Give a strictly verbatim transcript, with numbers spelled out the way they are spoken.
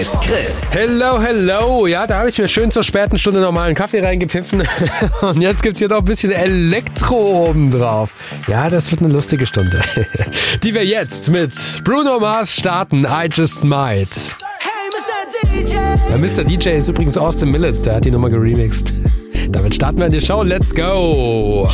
Chris. Hello, hello. Ja, da habe ich mir schön zur späten Stunde nochmal einen Kaffee reingepfiffen. Und jetzt gibt's hier noch ein bisschen Elektro oben drauf. Ja, das wird eine lustige Stunde. Die wir jetzt mit Bruno Mars starten. I Just Might. Hey, Mister D J. Ja, Mister D J ist übrigens Austin Millets. Der hat die Nummer geremixed. Damit starten wir in die Show. Let's go.